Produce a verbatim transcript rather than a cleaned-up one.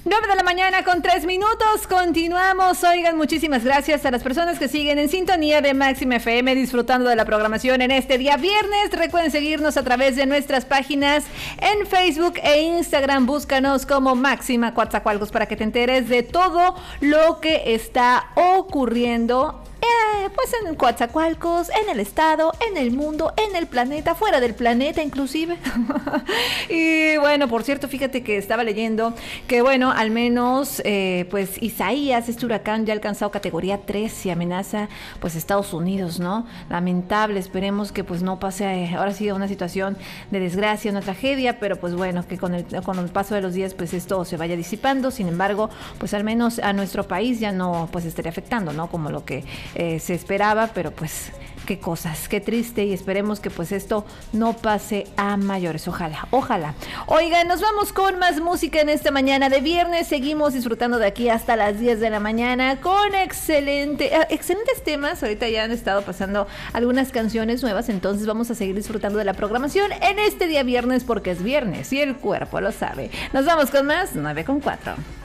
nueve de la mañana con tres minutos, continuamos. Oigan, muchísimas gracias a las personas que siguen en sintonía de Máxima F M, disfrutando de la programación en este día viernes. Recuerden seguirnos a través de nuestras páginas en Facebook e Instagram. Búscanos como Máxima Coatzacoalcos para que te enteres de todo lo que está ocurriendo Eh, pues en Coatzacoalcos, en el estado, en el mundo, en el planeta, fuera del planeta inclusive. Y bueno, por cierto, fíjate que estaba leyendo que bueno, al menos eh, pues Isaías, este huracán ya ha alcanzado categoría tres y amenaza pues Estados Unidos, ¿no? Lamentable, esperemos que pues no pase eh, ahora sí una situación de desgracia, una tragedia, pero pues bueno, que con el, con el paso de los días pues esto se vaya disipando. Sin embargo, pues al menos a nuestro país ya no pues estaría afectando, ¿no? Como lo que Eh, se esperaba, pero pues qué cosas, qué triste, y esperemos que pues esto no pase a mayores, ojalá, ojalá. Oigan, nos vamos con más música en esta mañana de viernes, seguimos disfrutando de aquí hasta las diez de la mañana con excelente, eh, excelentes temas. Ahorita ya han estado pasando algunas canciones nuevas, entonces vamos a seguir disfrutando de la programación en este día viernes porque es viernes y el cuerpo lo sabe. Nos vamos con más, nueve con cuatro.